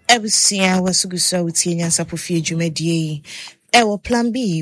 Ebusia wasugusa utie nyansa pofie dwumadie ewo plan B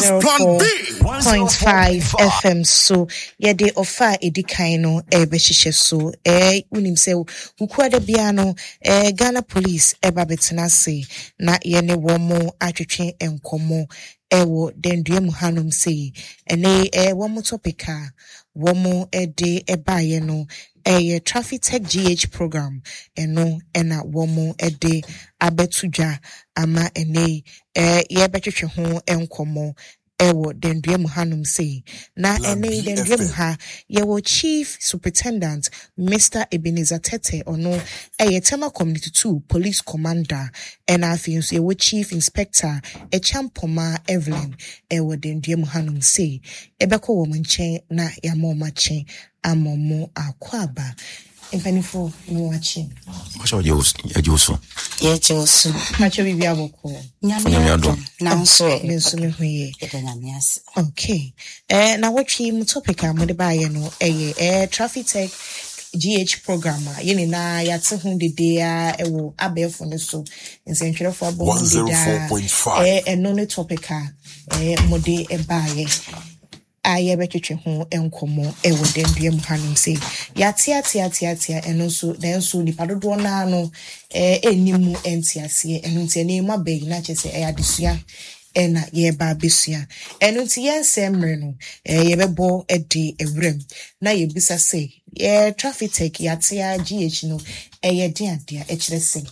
104.5 FM so yede ofa edikan no ebehihye so unim se ukuada bia no Ghana police eba betena se na yene womo atwetwe enkomo ewo denduam hanom se ene womo topika womo ede ebaye no traffic tech GH program eno ena womo ede abetuja ama ene yebetwetwe ho enkomo ewo denduam hanum say na ene denduam ha yewo chief superintendent Mr. Ebenezer Tete ono Tema Community 2 police commander and afinso yewo chief inspector Echampoma Evelyn ewo denduam hanum say ebeko wo nche na yamoma chen amomo akwaba impanifo no wachi macho yejoso macho bibia aboko nyamiado na so mehuye nyamias okay na watchi mu topic amode baaye no traffic tech GH program yene na yate hu dede a ewo abefo ne so nsentwerefo abo dede 104.5 eno ne topic mode baaye aye betwetwe ho enkomo ewo denduam hanum say yatia eno so den so nipa dodo na no enimu entiase eno nti ne ma bag na chese adesua ena ye ba besua eno nti yensemre no yebebo ede ewrem na yebisa say traffic tech yatia GH no den adia ekire say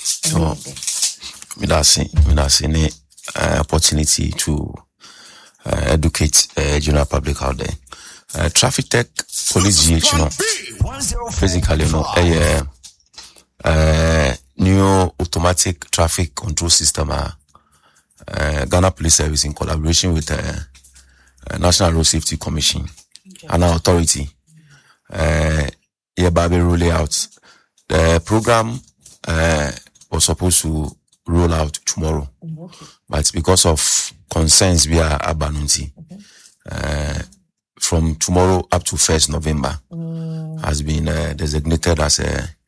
me da say ne opportunity to educate general public out there. Traffic tech police GH no physically no new automatic traffic control system Ghana Police Service in collaboration with National Road Safety Commission and our authority hereby roll out. The program was supposed to roll out tomorrow, but because of concerns via Abanunti, from tomorrow up to 1st November has been designated as a